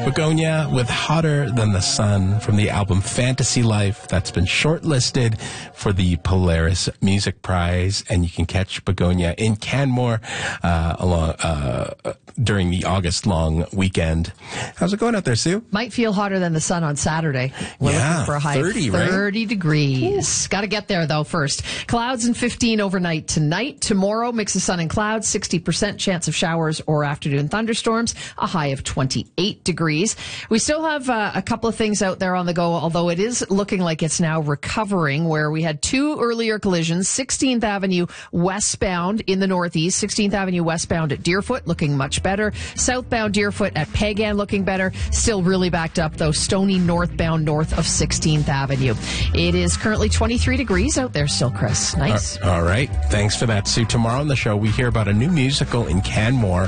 Begonia with Hotter Than the Sun from the album Fantasy Life. That's been shortlisted for the Polaris Music Prize, and you can catch Begonia in Canmore during the August long weekend. How's it going out there, Sue? Might feel hotter than the sun on Saturday. We're looking for a high 30, of 30 degrees. Got to get there, though, first. Clouds and 15 overnight tonight. Tomorrow, mix of sun and clouds, 60% chance of showers or afternoon thunderstorms, a high of 28 degrees. We still have a couple of things out there on the go, although it is looking like it's now recovering, where we had two earlier collisions. 16th Avenue westbound in the northeast, 16th Avenue westbound at Deerfoot, looking much better. Southbound Deerfoot at Pagan, looking better. Still really backed up, though, Stony northbound north of 16th Avenue. It is currently 23 degrees out there still, Chris. Nice. All right. Thanks for that, Sue. Tomorrow on the show, we hear about a new musical in Canmore